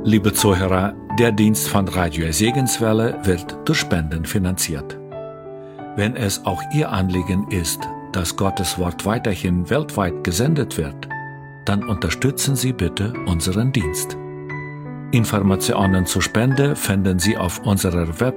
Liebe Zuhörer, der Dienst von Radio Segenswelle wird durch Spenden finanziert. Wenn es auch Ihr Anliegen ist, dass Gottes Wort weiterhin weltweit gesendet wird, dann unterstützen Sie bitte unseren Dienst. Informationen zur Spende finden Sie auf unserer Website